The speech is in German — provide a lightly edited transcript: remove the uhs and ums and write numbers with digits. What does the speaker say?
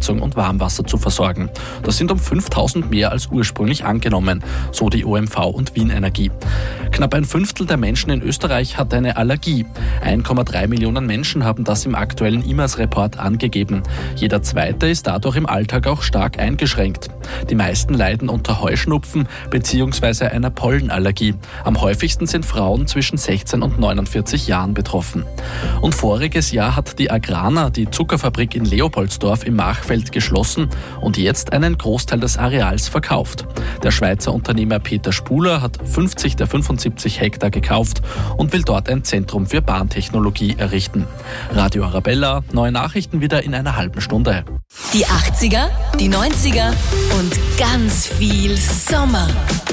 Heizung und Warmwasser zu versorgen. Das sind um 5.000 mehr als ursprünglich angenommen, so die OMV und Wien Energie. Knapp ein Fünftel der Menschen in Österreich hat eine Allergie. 1,3 Millionen Menschen haben das im aktuellen IMAS-Report angegeben. Jeder Zweite ist dadurch im Alltag auch stark eingeschränkt. Die meisten leiden unter Heuschnupfen bzw. einer Pollenallergie. Am häufigsten sind Frauen zwischen 16 und 49 Jahren betroffen. Und voriges Jahr hat die Agrana, die Zuckerfabrik in Leopoldsdorf im Machfeld, geschlossen und jetzt einen Großteil des Areals verkauft. Der Schweizer Unternehmer Peter Spuler hat 50 der 75 Hektar gekauft und will dort ein Zentrum für Bahntechnologie errichten. Radio Arabella, neue Nachrichten wieder in einer halben Stunde. Die 80er, die 90er und ganz viel Sommer.